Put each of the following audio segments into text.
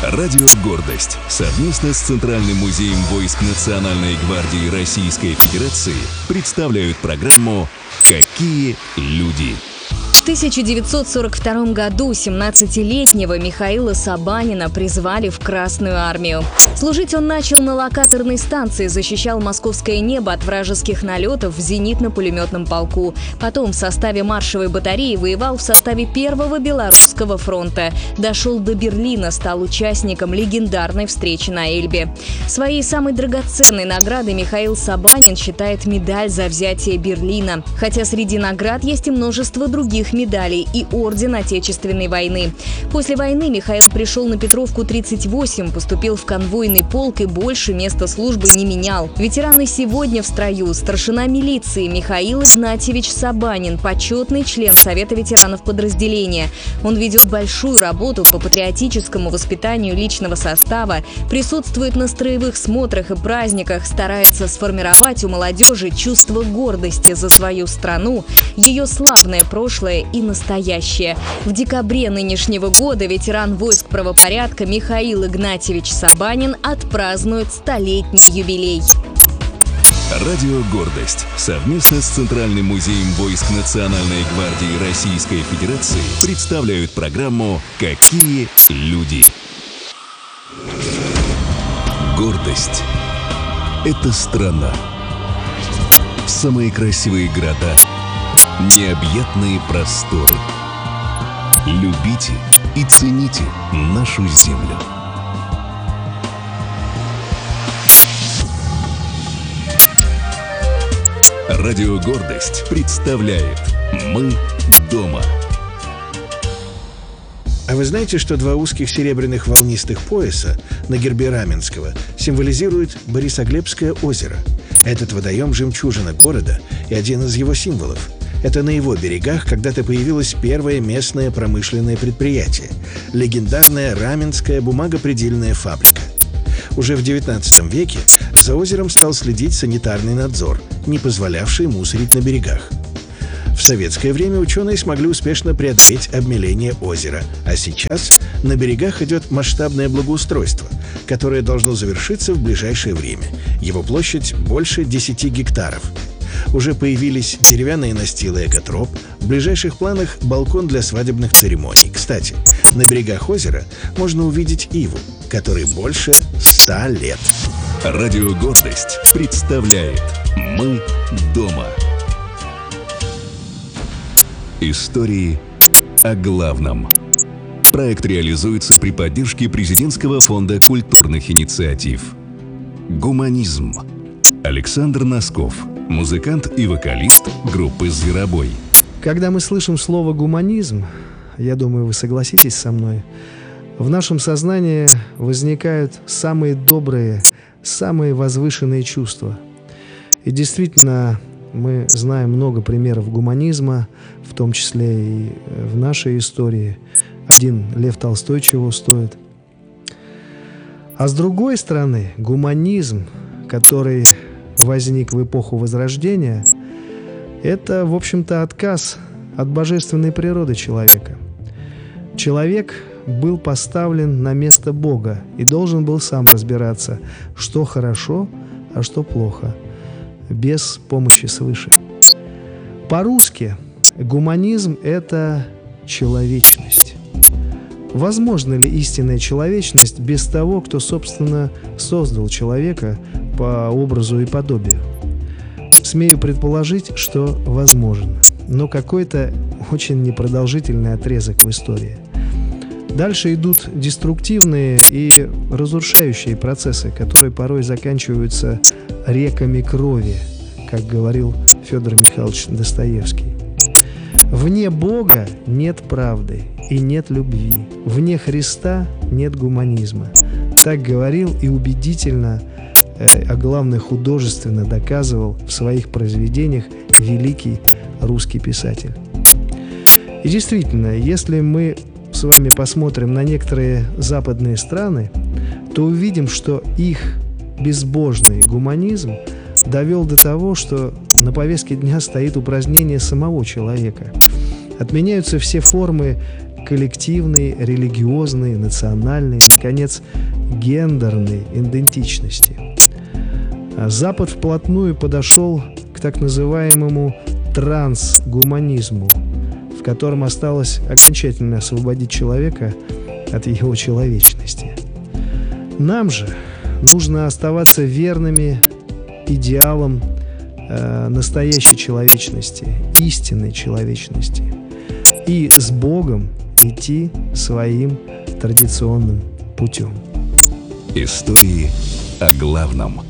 Радио «Гордость» совместно с Центральным музеем войск Национальной гвардии Российской Федерации представляют программу «Какие люди?». В 1942 году 17-летнего Михаила Сабанина призвали в Красную армию. Служить он начал на локаторной станции, защищал московское небо от вражеских налетов в зенитно-пулеметном полку. Потом в составе маршевой батареи воевал в составе Первого Белорусского фронта. Дошел до Берлина, стал участником легендарной встречи на Эльбе. Своей самой драгоценной наградой Михаил Сабанин считает медаль за взятие Берлина. Хотя среди наград есть и множество других медалей и орден Отечественной войны. После войны Михаил пришел на Петровку 38, поступил в конвойный полк и больше места службы не менял. Ветераны сегодня в строю. Старшина милиции Михаил Игнатьевич Сабанин, почетный член Совета ветеранов подразделения. Он ведет большую работу по патриотическому воспитанию личного состава, присутствует на строевых смотрах и праздниках, старается сформировать у молодежи чувство гордости за свою страну, ее славное прошлое и настоящее. В декабре нынешнего года ветеран войск правопорядка Михаил Игнатьевич Сабанин отпразднует 100-летний юбилей. Радио «Гордость» совместно с Центральным музеем войск Национальной гвардии Российской Федерации представляют программу «Какие люди?». Гордость – это страна. Самые красивые города, необъятные просторы. Любите и цените нашу землю. Радио «Гордость» представляет «Мы дома». А вы знаете, что два узких серебряных волнистых пояса на гербе Раменского символизируют Борисоглебское озеро? Этот водоем – жемчужина города и один из его символов. Это на его берегах когда-то появилось первое местное промышленное предприятие – легендарная Раменская бумагопредельная фабрика. Уже в XIX веке за озером стал следить санитарный надзор, не позволявший мусорить на берегах. В советское время ученые смогли успешно преодолеть обмеление озера, а сейчас на берегах идет масштабное благоустройство, которое должно завершиться в ближайшее время. Его площадь больше 10 гектаров. Уже появились деревянные настилы «Экотроп», в ближайших планах балкон для свадебных церемоний. Кстати, на берегах озера можно увидеть иву, которой больше 100 лет. Радио «Гордость» представляет «Мы дома». Истории о главном. Проект реализуется при поддержке Президентского фонда культурных инициатив. Гуманизм. Александр Носков, музыкант и вокалист группы «Зверобой». Когда мы слышим слово «гуманизм», я думаю, вы согласитесь со мной, в нашем сознании возникают самые добрые, самые возвышенные чувства. И действительно, мы знаем много примеров гуманизма, в том числе и в нашей истории. Один Лев Толстой чего стоит. А с другой стороны, гуманизм, который возник в эпоху Возрождения, это, в общем-то, отказ от божественной природы человека. Человек был поставлен на место Бога и должен был сам разбираться, что хорошо, а что плохо, без помощи свыше. По-русски гуманизм – это человечность. Возможна ли истинная человечность без того, кто, собственно, создал человека по образу и подобию? Смею предположить, что возможно, но какой-то очень непродолжительный отрезок в истории. Дальше идут деструктивные и разрушающие процессы, которые порой заканчиваются реками крови, как говорил Федор Михайлович Достоевский. Вне Бога нет правды и нет любви. Вне Христа нет гуманизма. Так говорил и убедительно, а главное художественно доказывал в своих произведениях великий русский писатель. И действительно, если мы с вами посмотрим на некоторые западные страны, то увидим, что их безбожный гуманизм довел до того, что на повестке дня стоит упразднение самого человека. Отменяются все формы коллективной, религиозной, национальной, наконец, гендерной идентичности. Запад вплотную подошел к так называемому трансгуманизму, в котором осталось окончательно освободить человека от его человечности. Нам же нужно оставаться верными идеалам настоящей человечности, истинной человечности, и с Богом идти своим традиционным путем. Истории о главном.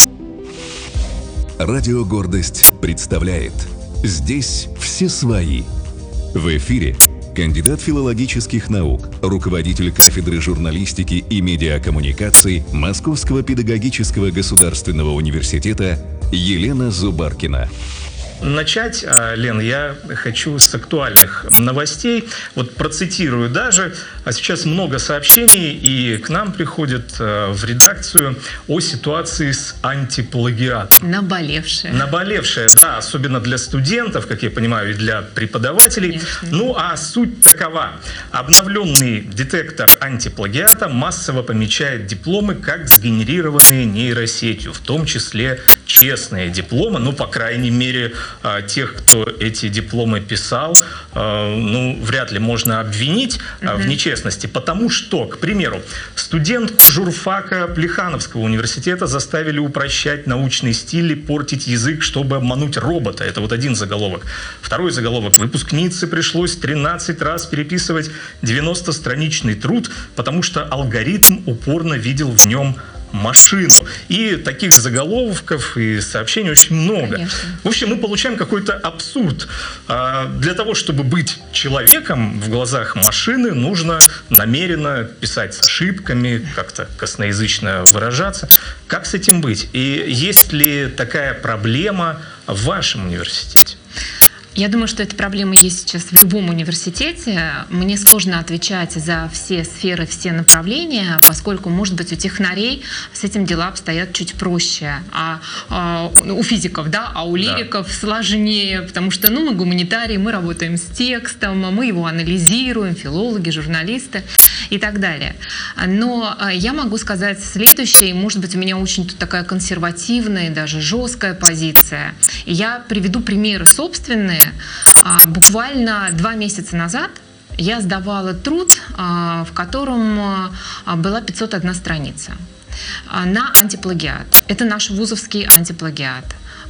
Радио «Гордость» представляет «Здесь все свои». В эфире кандидат филологических наук, руководитель кафедры журналистики и медиакоммуникаций Московского педагогического государственного университета Елена Зубаркина. Начать, Лен, я хочу с актуальных новостей. Вот процитирую даже. Сейчас много сообщений, и к нам приходят в редакцию о ситуации с антиплагиатом. Наболевшая, да, особенно для студентов, как я понимаю, и для преподавателей. Конечно. Ну, а суть такова. Обновленный детектор антиплагиата массово помечает дипломы как сгенерированные нейросетью, в том числе честные дипломы, ну, по крайней мере, тех, кто эти дипломы писал, вряд ли можно обвинить в нечестности, потому что, к примеру, студентку журфака Плехановского университета заставили упрощать научный стиль и портить язык, чтобы обмануть робота. Это вот один заголовок. Второй заголовок. Выпускнице пришлось 13 раз переписывать 90-страничный труд, потому что алгоритм упорно видел в нем машину. И таких заголовков и сообщений очень много. Конечно. В общем, мы получаем какой-то абсурд. Для того, чтобы быть человеком в глазах машины, нужно намеренно писать с ошибками, как-то косноязычно выражаться. Как с этим быть? И есть ли такая проблема в вашем университете? Я думаю, что эта проблема есть сейчас в любом университете. Мне сложно отвечать за все сферы, все направления, поскольку, может быть, у технарей с этим дела обстоят чуть проще, у физиков, да, а у лириков сложнее, потому что, мы гуманитарии, мы работаем с текстом, мы его анализируем, филологи, журналисты и так далее. Но я могу сказать следующее, может быть, у меня очень тут такая консервативная, даже жесткая позиция. И я приведу примеры собственные. Буквально 2 месяца назад я сдавала труд, в котором была 501 страница на антиплагиат. Это наш вузовский антиплагиат.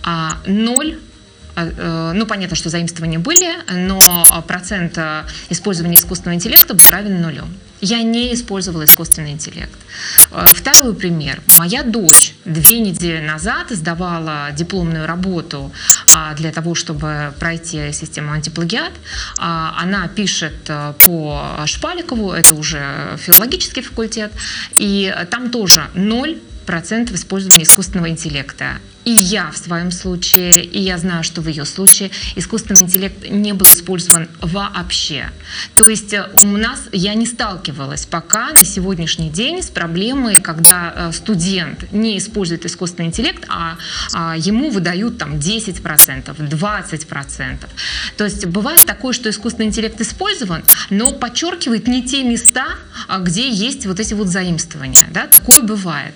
0. Понятно, что заимствования были, но процент использования искусственного интеллекта был равен 0. Я не использовала искусственный интеллект. Второй пример. Моя дочь 2 недели назад сдавала дипломную работу для того, чтобы пройти систему антиплагиат. Она пишет по Шпаликову, это уже филологический факультет, и там тоже 0% использования искусственного интеллекта. И я в своем случае, и я знаю, что в ее случае искусственный интеллект не был использован вообще. То есть я не сталкивалась пока на сегодняшний день с проблемой, когда студент не использует искусственный интеллект, а ему выдают там 10%, 20%. То есть бывает такое, что искусственный интеллект использован, но подчеркивает не те места, где есть вот эти вот заимствования. Да? Такое бывает.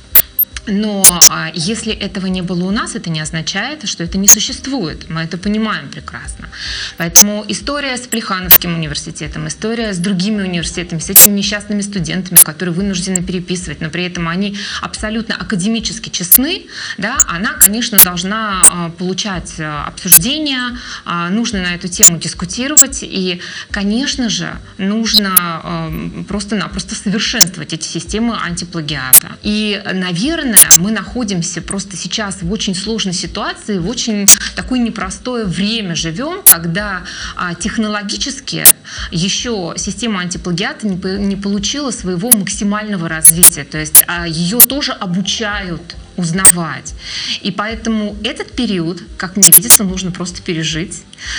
Но если этого не было у нас, это не означает, что это не существует. Мы это понимаем прекрасно. Поэтому история с Плехановским университетом, история с другими университетами, с этими несчастными студентами, которые вынуждены переписывать, но при этом они абсолютно академически честны, да, она, конечно, должна получать обсуждения, нужно на эту тему дискутировать, и, конечно же, нужно просто-напросто совершенствовать эти системы антиплагиата. И, наверное, мы находимся просто сейчас в очень сложной ситуации, в очень такое непростое время живем, когда технологически еще система антиплагиата не получила своего максимального развития. То есть ее тоже обучают узнавать. И поэтому этот период, как мне видится, нужно просто пережить.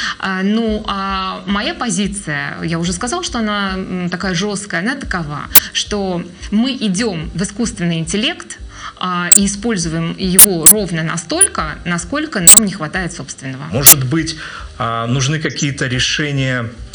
Моя позиция, я уже сказала, что она такая жесткая, она такова, что мы идем в искусственный интеллект и используем его ровно настолько, насколько нам не хватает собственного. Может быть, нужны какие-то решения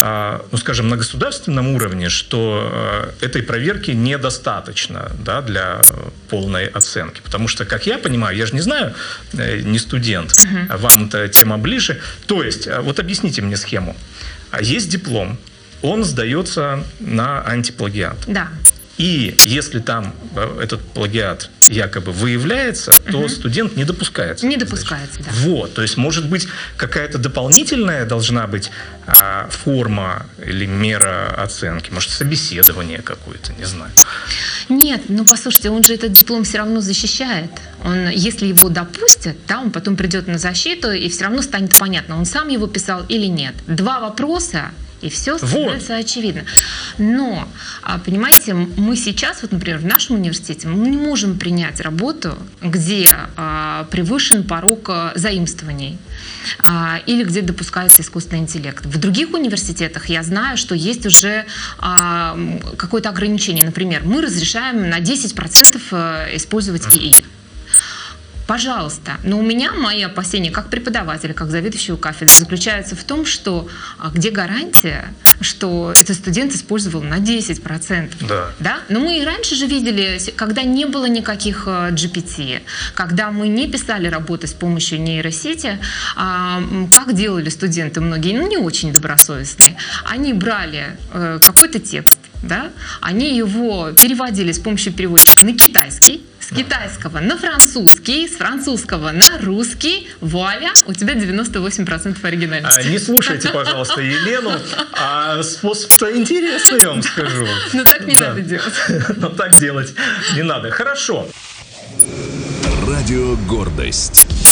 скажем, на государственном уровне, что этой проверки недостаточно, да, для полной оценки. Потому что, как я понимаю, я же не знаю, не студент, вам-то тема ближе. То есть, вот объясните мне схему. Есть диплом, он сдается на антиплагиат. Да. И если там этот плагиат якобы выявляется, то студент не допускается. Не допускается, да. Вот, то есть, может быть, какая-то дополнительная должна быть форма или мера оценки, может, собеседование какое-то, не знаю. Нет, ну послушайте, он же этот диплом все равно защищает. Он, если его допустят, да, он потом придет на защиту, и все равно станет понятно, он сам его писал или нет. 2 вопроса, и все становится очевидно. Но, понимаете, мы сейчас, вот, например, в нашем университете, мы не можем принять работу, где превышен порог заимствований или где допускается искусственный интеллект. В других университетах я знаю, что есть уже какое-то ограничение. Например, мы разрешаем на 10% использовать ИИ. Пожалуйста. Но у меня мои опасения как преподавателя, как заведующего кафедры заключаются в том, что где гарантия, что этот студент использовал на 10%. Да. Да? Но мы и раньше же видели, когда не было никаких GPT, когда мы не писали работы с помощью нейросети, как делали студенты многие, не очень добросовестные. Они брали какой-то текст, да? Они его переводили с помощью переводчика на китайский, с китайского на французский, с французского на русский. Вуаля, у тебя 98% оригинальности. Не слушайте, пожалуйста, Елену. Способ-то интересный, я вам скажу. Но так не надо делать. Но так делать не надо. Хорошо. Радио «Гордость».